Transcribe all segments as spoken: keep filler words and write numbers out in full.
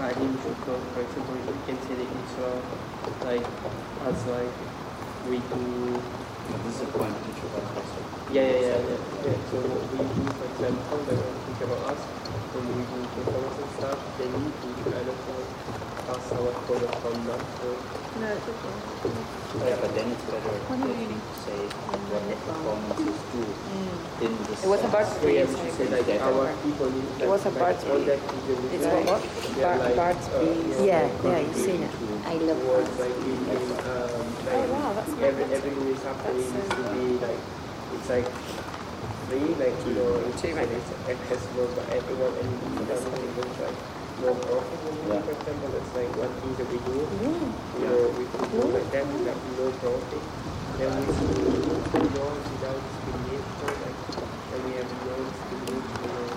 adding because, for example, you can see the intro, like, as like, we do... This is a point of intro. Yeah, yeah, yeah, yeah, yeah. So what we do, for example, like when we think about us, when we do performance and stuff, then we do kind of like pass our code of conduct. So, No, it's okay. Yeah, but then it's better What do if you you need? say what the performances do in this. It wasn't Bart's so yeah, Bees. we should say like our people need It wasn't like, Bart's all Bees. that is It's what, what? Bar- like, Bart's uh, Bees. you know, Yeah, like, yeah, you've seen it. I love towards Bart's like Bees. being um, like Oh, wow, that's every nice. everything is happening That's needs so to be like it's like free, like you know, it's, Two it's accessible by everyone and it doesn't even like no profit. Yeah. For example, that's like one thing that we do. Yeah. You know, we could do like that, like no profit. Then we see no without discrimination, like then we have no discrimination. You know,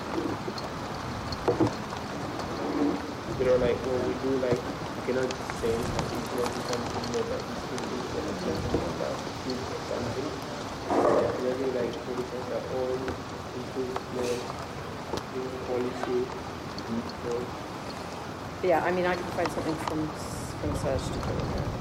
you know, like when we do like you cannot say like it's not something more like discrimination or something like that, or something. Definitely like we have our own improvement, new policy. So, Yeah, I mean, I can find something from from search to do with it.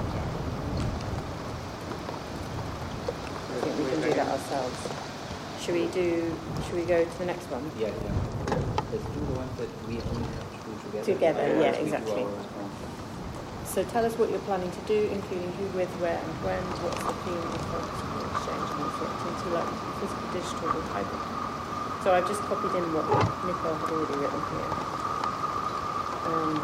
I think we can do that ourselves. Should we do? Should we go to the next one? Yeah, yeah. Let's do the ones that we only have to do together. Together, Otherwise yeah, we do exactly. our own. So tell us what you're planning to do, including who, with, where, and when. What's the theme of the exchange, and what's it into like physical, digital, or hybrid? So I've just copied in what Nicole had already written here. Um,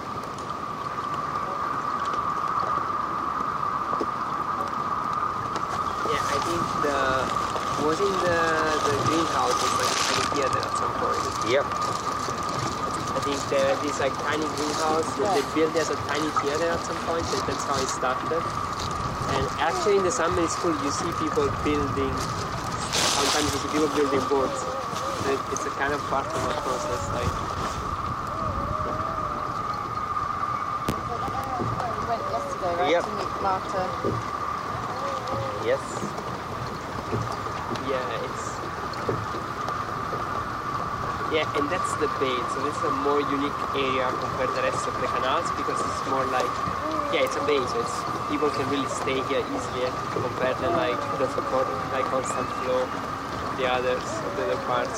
yeah, I think the was in the the greenhouse was like tiny theater at some point. Yep. I think there is like tiny greenhouse that they built as a tiny theater at some point, and that's how it started. And actually in the summer school you see people building, sometimes you see people building boats. It, it's a kind of part of the process. Like, we went yesterday, right, Yep. to meet Marta. Yes. yeah, it's yeah, and that's the bay. So this is a more unique area compared to the rest of the canals because it's more like yeah, it's a bay, so it's people can really stay here easily compared to like the support, like constant flow, the others, the other parts.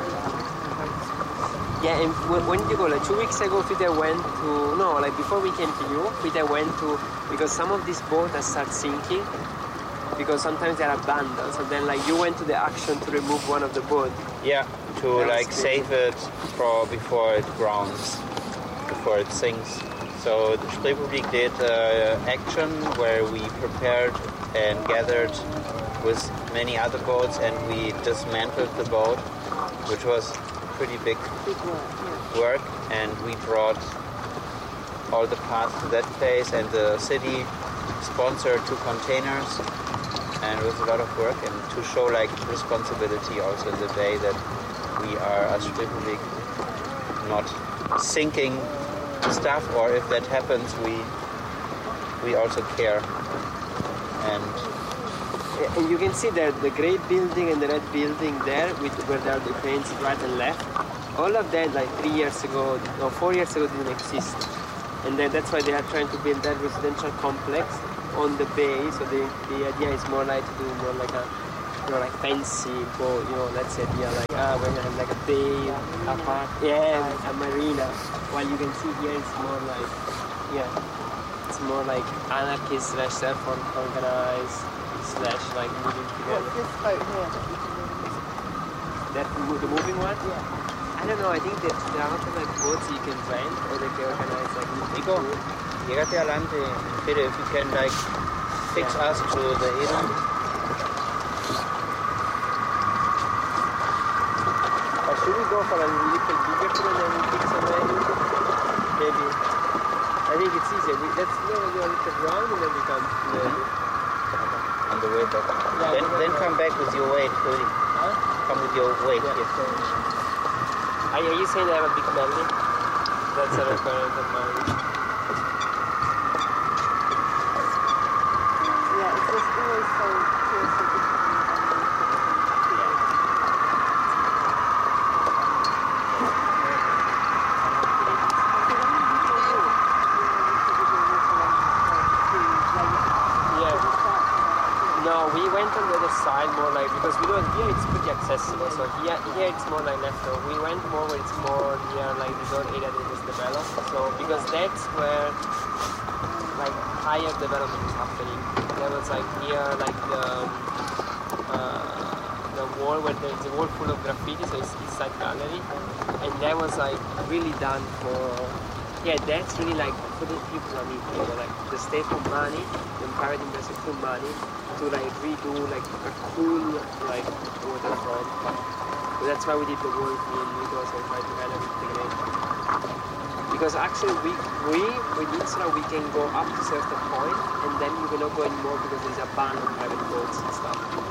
Yeah, and when, when did you go? Like two weeks ago, Peter went to no, like before we came to you, Peter went to because some of these boats are start sinking because sometimes they're abandoned. So then, like you went to the action to remove one of the boats. Yeah, to That was like crazy. save it for before it grounds, before it sinks. So the Spreepublik did uh, action where we prepared and gathered with many other boats and we dismantled the boat, which was pretty big Big work, yeah. work, and we brought all the parts to that place, and the city sponsored two containers, and it was a lot of work, and to show like responsibility also in the bay that we are as Spreepublik not sinking stuff, or if that happens we we also care. And And you can see that the grey building and the red building there, with where there are the cranes right and left, all of that like three years ago, no, four years ago didn't exist. And then that's why they are trying to build that residential complex on the bay. So the, the idea is more like to do more like a, you know, like fancy boat, you know, let's say idea like, ah, we're gonna have like a bay, a park, yeah, a marina. While you can see here it's more like, yeah, it's more like anarchist slash self-organized slash like moving together. What's this boat here that you can move? That mo- the moving one? Yeah. I don't know. I think that there are also like boats you can rent or they can organize like Nico, llegate adelante. Peter, if you can like fix us to the island. Or should we go for a little bigger tour and then we fix a way? Maybe. I think it's easier. We, let's go do a little round and then we come. Maybe. On the way back. Yeah, then, we're then gonna- come back with your weight, Cody. Huh? Come with your weight. Yeah. Yes. Are you saying I have a big belly? That's a requirement of mine. Yeah, it's just always so seriously different. because here it's pretty accessible. So here, here it's more like left over. We went more where it's more near like resort area that was developed. So because that's where like higher development is happening. There was like here like the uh, the wall where there's a wall full of graffiti, so it's East Side Gallery, and that was like really done for. Yeah, that's really like for the people I mean, you know, like the state put money, the private investors put money to like redo like a cool like waterfront. So that's why we did the work in Mykonos and try to kind of integrate. Because actually we we with Isra we can go up to a certain point and then you cannot go anymore because there's a ban on private boats and stuff.